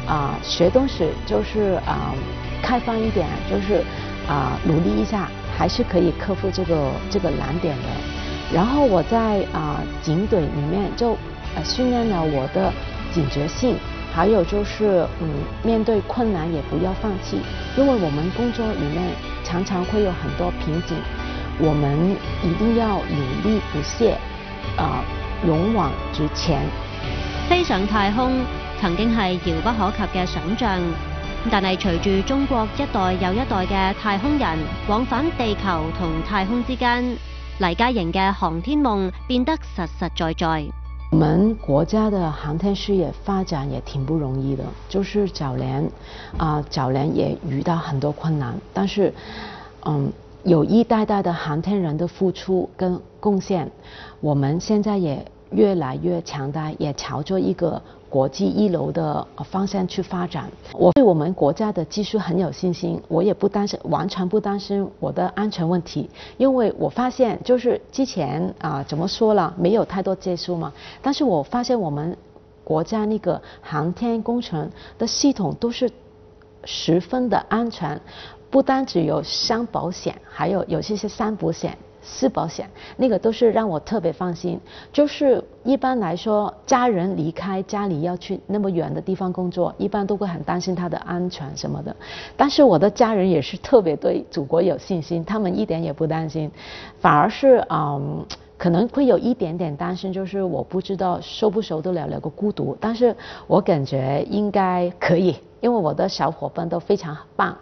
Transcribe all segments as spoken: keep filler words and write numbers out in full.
啊、呃、学东西就是啊、呃、开放一点，就是啊、呃、努力一下，还是可以克服这个这个难点的。然后我在啊、呃、警队里面就呃训练了我的警觉性。还有就是，嗯，面对困难也不要放弃，因为我们工作里面常常会有很多瓶颈，我們一定要努力不懈，啊、呃，勇往直前。 飛上太空曾經係遙不可及嘅想像，但係隨住中國一代又一代嘅太空人往返地球同太空之間，黎嘉瑩嘅航天夢變得實實在在。 我們國家的航天事業發展也挺不容易的，就是早年啊、呃，早年也遇到很多困難，但是，嗯，有一代代的航天人的付出跟貢獻，我們現在也越來越強大，也朝着一個國際一流的方向去發展。我對我們國家的技術很有信心，我也不擔心，完全不擔心我的安全問題，因為我發現就是之前啊、呃，怎麼說了，沒有太多技術嘛，但是我發現我們國家那個航天工程的系統都是十分的安全，不單只有雙保險，還有有些是三保險。四保險，那個都是讓我特別放心。就是一般來說，家人離開家裡要去那麼遠的地方工作，一般都會很擔心他的安全什麼的。但是我的家人也是特別對祖國有信心，他們一點也不擔心，反而是嗯，可能會有一點點擔心，就是我不知道受不受得了那個孤獨。但是我感覺應該可以，因為我的小夥伴都非常棒。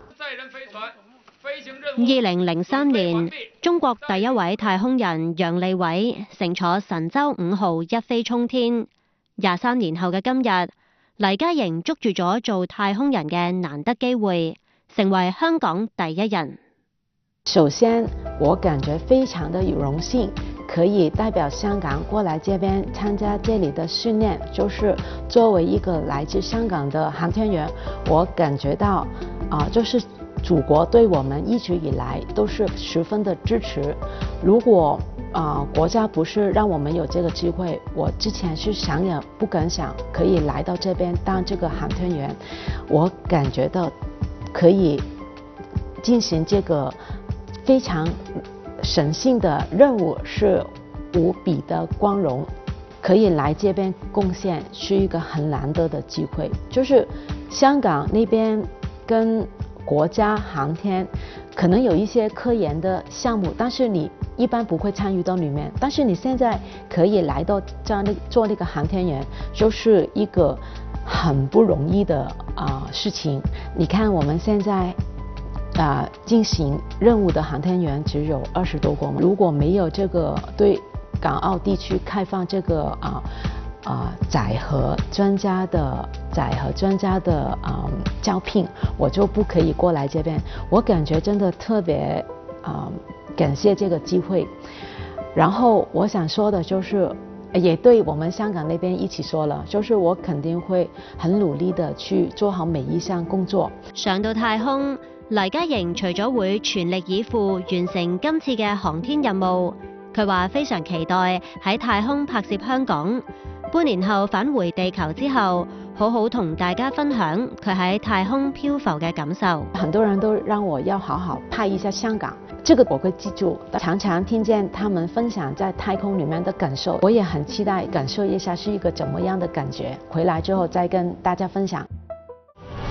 二零零三年，中國第一位太空人楊利偉乘坐神舟五號一飛沖天。廿三年後嘅今日，黎嘉瑩捉住咗做太空人嘅難得機會，成為香港第一人。 首先，我感覺非常的有榮幸，可以代表香港過來這邊參加這裡的訓練。就是作為一個來自香港的航天員，我感覺到啊、呃，就是祖國對我們一直以來都是十分的支持。如果啊、呃、國家不是讓我們有這個機會，我之前是想也不敢想可以來到這邊當這個航天員。我感覺到可以進行這個非常神聖的任務，是無比的光榮。可以來這邊貢獻是一個很難得的機會。就是香港那邊跟國家航天可能有一些科研的項目，但是你一般不會參與到裡面。但是你現在可以來到這樣的做那個航天員，就是一個很不容易的啊、呃、事情。你看我們現在啊、呃、進行任務的航天員只有二十多個嘛，如果沒有這個對港澳地區開放這個啊啊載荷專家的載荷專家的啊、呃、招聘，我就不可以過來這邊。我感覺真的特別啊、呃、感謝這個機會。然後我想說的就是也對我們香港那邊一起說了，就是我肯定會很努力的去做好每一項工作。 上到太空，黎嘉瑩除咗會全力以赴完成今次嘅航天任務，佢話非常期待喺太空拍攝香港，半年後返回地球之後，好好同大家分享佢喺太空漂浮嘅感受。 很多人都讓我要好好拍一下香港，這個我會記住。常常聽見他們分享在太空裡面的感受，我也很期待感受一下是一個怎麼樣的感覺，回來之後再跟大家分享。